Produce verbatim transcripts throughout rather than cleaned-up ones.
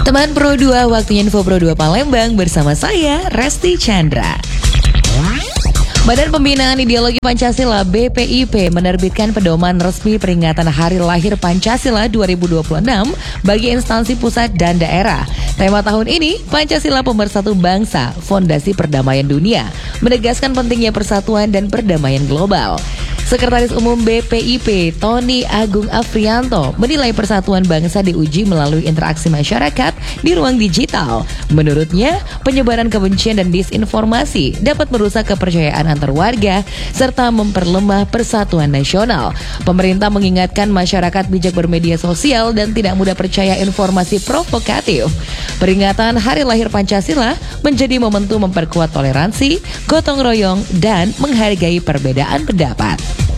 Teman Pro dua, waktunya Info Pro dua Palembang bersama saya, Resti Chandra. Badan Pembinaan Ideologi Pancasila B P I P menerbitkan pedoman resmi peringatan Hari Lahir Pancasila dua ribu dua puluh enam bagi instansi pusat dan daerah. Tema tahun ini, Pancasila Pemersatu Bangsa, Fondasi Perdamaian Dunia, menegaskan pentingnya persatuan dan perdamaian global. Sekretaris Umum B P I P, Tony Agung Afrianto, menilai persatuan bangsa diuji melalui interaksi masyarakat di ruang digital. Menurutnya, penyebaran kebencian dan disinformasi dapat merusak kepercayaan antar warga serta memperlemah persatuan nasional. Pemerintah mengingatkan masyarakat bijak bermedia sosial dan tidak mudah percaya informasi provokatif. Peringatan Hari Lahir Pancasila menjadi momentum memperkuat toleransi, gotong royong, dan menghargai perbedaan pendapat.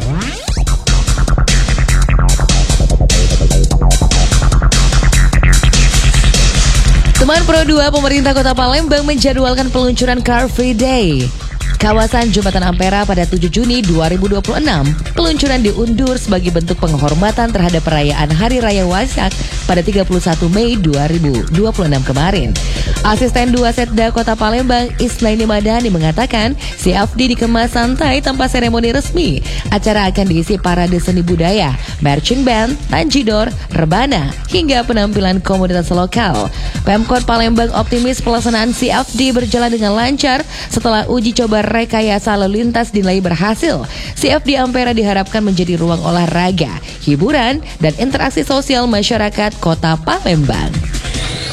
Teman Pro dua, pemerintah Kota Palembang menjadwalkan peluncuran Car Free Day kawasan Jembatan Ampera pada tujuh Juni dua ribu dua puluh enam. Peluncuran diundur sebagai bentuk penghormatan terhadap perayaan Hari Raya Waisak pada tiga puluh satu Mei dua ribu dua puluh enam kemarin. Asisten dua Setda Kota Palembang, Islaini Madani, mengatakan C F D dikemas santai tanpa seremoni resmi. Acara akan diisi parade seni budaya, marching band, tanjidor, rebana, hingga penampilan komunitas lokal. Pemkot Palembang optimis pelaksanaan C F D berjalan dengan lancar setelah uji coba rekayasa lalu lintas dinilai berhasil. C F D Ampera diharapkan menjadi ruang olahraga, hiburan, dan interaksi sosial masyarakat Kota Palembang.